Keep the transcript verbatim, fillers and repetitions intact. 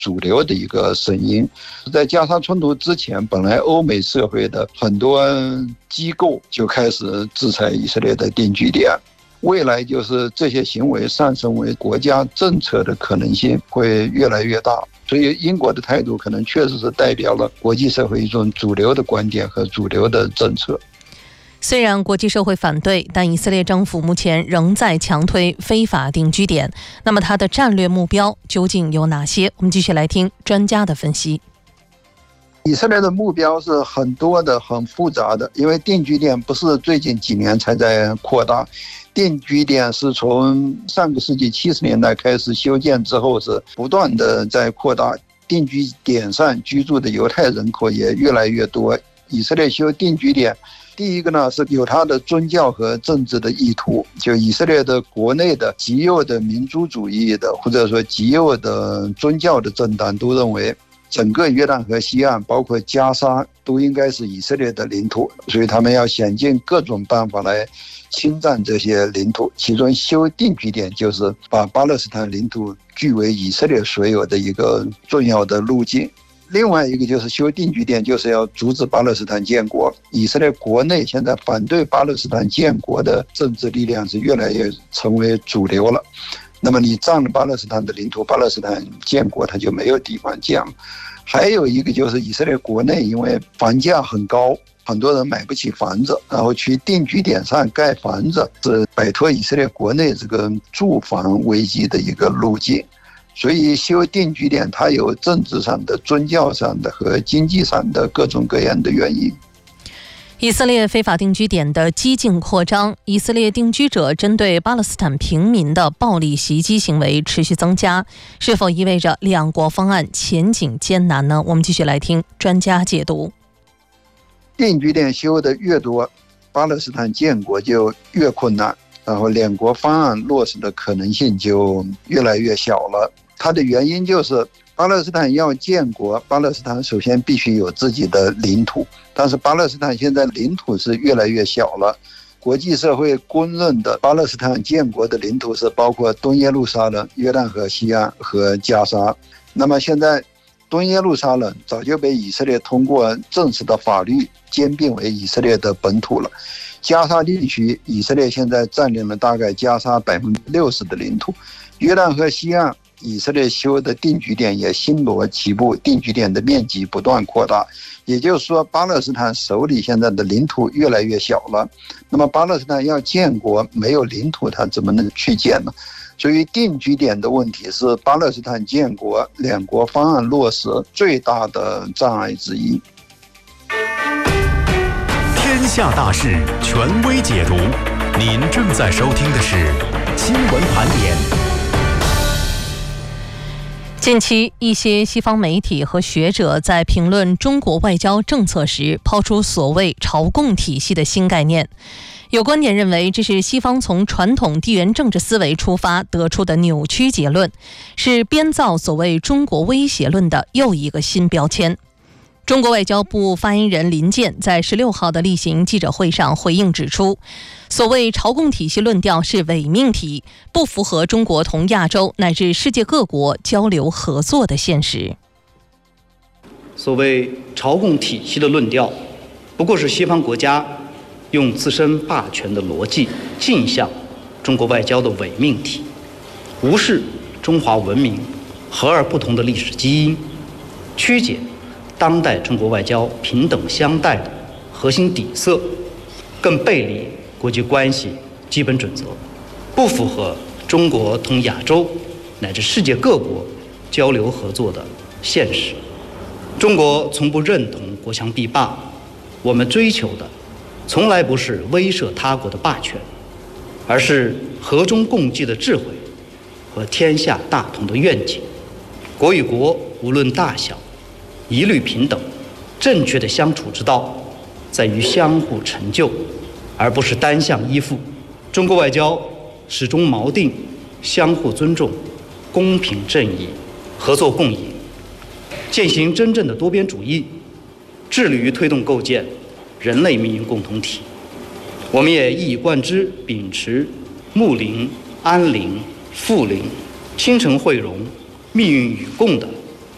主流的一个声音。在加沙冲突之前，本来欧美社会的很多机构就开始制裁以色列的定居点，未来就是这些行为上升为国家政策的可能性会越来越大。所以英国的态度可能确实是代表了国际社会一种主流的观点和主流的政策。 虽然国际社会反对，但以色列政府目前仍在强推非法定居点。那么它的战略目标究竟有哪些？我们继续来听专家的分析。 以色列的目标是很多的、很复杂的，因为定居点不是最近几年才在扩大，定居点是从上个世纪七十年代开始修建之后，是不断的在扩大。定居点上居住的犹太人口也越来越多。以色列修定居点，第一个呢是有它的宗教和政治的意图，就以色列的国内的极右的民族主义的或者说极右的宗教的政党都认为整个约旦河西岸包括加沙都应该是以色列的领土，所以他们要想尽各种办法来侵占这些领土，其中修定居点就是把巴勒斯坦领土据为以色列所有的一个重要的路径。另外一个就是修定居点，就是要阻止巴勒斯坦建国。以色列国内现在反对巴勒斯坦建国的政治力量是越来越成为主流了。那么你占了巴勒斯坦的领土，巴勒斯坦建国它就没有地方建了。还有一个就是以色列国内因为房价很高，很多人买不起房子，然后去定居点上盖房子，是摆脱以色列国内这个住房危机的一个路径。所以修定居点它有政治上的、宗教上的和经济上的各种各样的原因。 以色列非法定居点的激进扩张，以色列定居者针对巴勒斯坦平民的暴力袭击行为持续增加，是否意味着两国方案前景艰难呢？我们继续来听专家解读。 定居点修的越多，巴勒斯坦建国就越困难，然后两国方案落实的可能性就越来越小了。它的原因就是巴勒斯坦要建国，巴勒斯坦首先必须有自己的领土，但是巴勒斯坦现在领土是越来越小了。国际社会公认的巴勒斯坦建国的领土是包括东耶路撒冷、约旦河西岸和加沙。那么现在东耶路撒冷早就被以色列通过正式的法律兼并为以色列的本土了。加沙地区，以色列现在占领了大概加沙百分之六十的领土。约旦河西岸，以色列修的定居点也星罗棋布，定居点的面积不断扩大。也就是说，巴勒斯坦手里现在的领土越来越小了。那么巴勒斯坦要建国，没有领土，它怎么能去建呢？所以定居点的问题是巴勒斯坦建国两国方案落实最大的障碍之一。 天下大事，权威解读。您正在收听的是新闻盘点。 近期，一些西方媒体和学者在评论中国外交政策时，抛出所谓朝贡体系的新概念。有观点认为，这是西方从传统地缘政治思维出发得出的扭曲结论，是编造所谓中国威胁论的又一个新标签。中国外交部发言人林健在十六号的例行记者会上回应指出，所谓朝贡体系论调是伪命题，不符合中国同亚洲乃至世界各国交流合作的现实。 所谓朝贡体系的论调，不过是西方国家用自身霸权的逻辑镜像中国外交的伪命题，无视中华文明和而不同的历史基因，曲解当代中国外交平等相待的核心底色，更背离国际关系基本准则，不符合中国同亚洲乃至世界各国交流合作的现实。中国从不认同国强必霸，我们追求的从来不是威慑他国的霸权，而是和衷共济的智慧和天下大同的愿景。国与国无论大小，一律平等。正确的相处之道在于相互成就，而不是单向依附。中国外交始终锚定相互尊重、公平正义、合作共赢，践行真正的多边主义，致力于推动构建人类命运共同体。我们也一以贯之秉持睦邻、安邻、富邻、亲诚惠容、命运与共的